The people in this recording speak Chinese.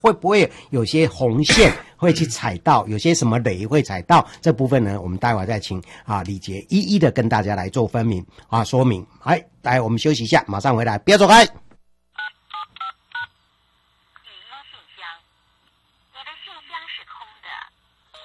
会不会有些红线会去踩到，有些什么雷会踩到？这部分呢，我们待会再请李杰一一的跟大家来做分明说明。来，我们休息一下，马上回来，不要走开。